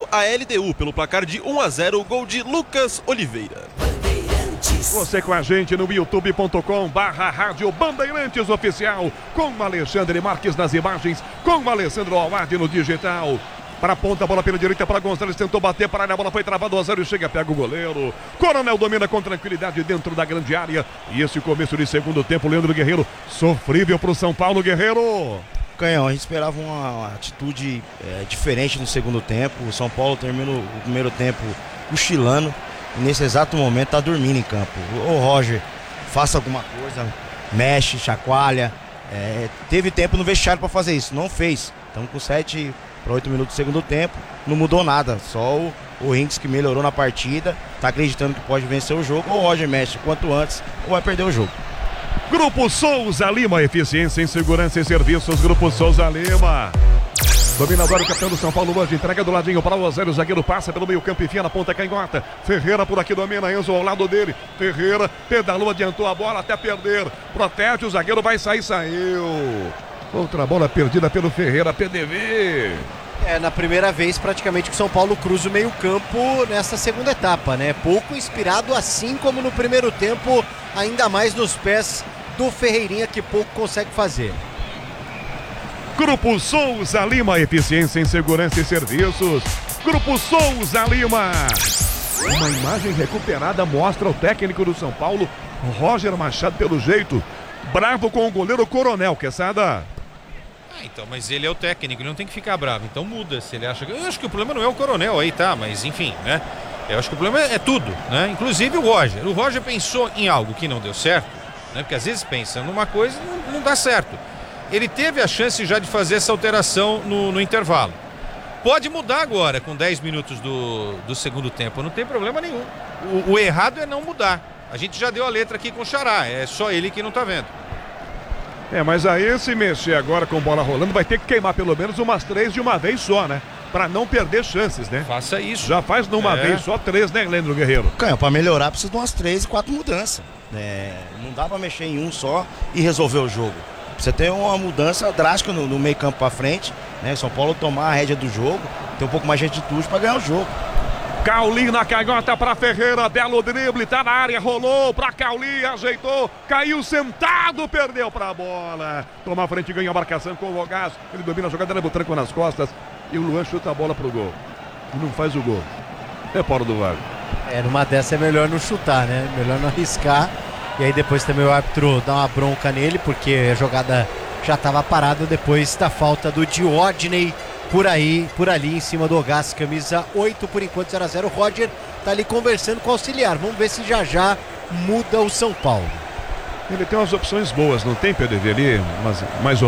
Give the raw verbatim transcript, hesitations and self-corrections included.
a L D U pelo placar de um a zero, gol de Lucas Oliveira. Você com a gente no youtube ponto com barra rádio Bandeirantes Oficial, com Alexandre Marques nas imagens, com Alessandro Alvade no digital. Para a ponta, bola pela direita para Gonçalves, tentou bater para a bola, foi travado a zero e chega, pega o goleiro. Coronel domina com tranquilidade dentro da grande área. E esse começo de segundo tempo, Leandro Guerreiro, sofrível para o São Paulo, Guerreiro. Canhão, a gente esperava uma atitude é, diferente no segundo tempo. O São Paulo termina o primeiro tempo cochilando e nesse exato momento está dormindo em campo. Ô Roger, faça alguma coisa, mexe, chacoalha. É, teve tempo no vestiário para fazer isso, não fez. Estamos com sete para oito minutos do segundo tempo, não mudou nada, só o, o Hinks que melhorou na partida, está acreditando que pode vencer o jogo. Ou o Roger mexe quanto antes ou vai perder o jogo. Grupo Souza Lima, eficiência em segurança e serviços. Grupo Souza Lima. Dominador, o capitão do São Paulo hoje, entrega do ladinho para o Osério, o zagueiro passa pelo meio campo, enfia na ponta canhota. Ferreira por aqui domina, Enzo ao lado dele. Ferreira pedalou, adiantou a bola até perder. Protege, o zagueiro vai sair, saiu. Outra bola perdida pelo Ferreira, P D V. É, na primeira vez praticamente que o São Paulo cruza o meio campo nessa segunda etapa, né? Pouco inspirado, assim como no primeiro tempo, ainda mais nos pés do Ferreirinha, que pouco consegue fazer. Grupo Souza Lima, eficiência em segurança e serviços. Grupo Souza Lima. Uma imagem recuperada mostra o técnico do São Paulo, Roger Machado, pelo jeito, bravo com o goleiro Coronel, Quesada. Ah, então, mas ele é o técnico, ele não tem que ficar bravo, então muda se ele acha que... Eu acho que o problema não é o Coronel aí, tá? Mas enfim, né? Eu acho que o problema é tudo, né? Inclusive o Roger. O Roger pensou em algo que não deu certo, né? Porque às vezes pensa numa coisa e não, não dá certo. Ele teve a chance já de fazer essa alteração no, no intervalo. Pode mudar agora, com dez minutos do, do segundo tempo, não tem problema nenhum. O, o errado é não mudar. A gente já deu a letra aqui com o Xará, é só ele que não tá vendo. É, mas aí se mexer agora com bola rolando, vai ter que queimar pelo menos umas três de uma vez só, né? Pra não perder chances, né? Faça isso. Já faz numa é. vez só três, né, Leandro Guerreiro? Canhão, pra melhorar precisa de umas três, quatro mudanças. É, não dá pra mexer em um só e resolver o jogo. Precisa ter uma mudança drástica no, no meio campo pra frente, né? São Paulo tomar a rédea do jogo, ter um pouco mais de atitude pra ganhar o jogo. Cauli na canhota para Ferreira, belo drible, tá na área, rolou pra Cauli, ajeitou, caiu sentado, perdeu pra bola. Toma a frente, ganha a marcação com o Vogás, ele domina a jogada, leva o tranco nas costas e o Luan chuta a bola pro gol. E não faz o gol. É Paulo do Vale. É, numa dessa é melhor não chutar, né? Melhor não arriscar. E aí depois também o árbitro dá uma bronca nele, porque a jogada já estava parada depois da falta do Diodney. Por aí, por ali, em cima do Ogás, camisa oito, por enquanto zero a zero. Roger tá ali conversando com o auxiliar. Vamos ver se já já muda o São Paulo. Ele tem umas opções boas, não tem, P D V ali? Mas, mais ou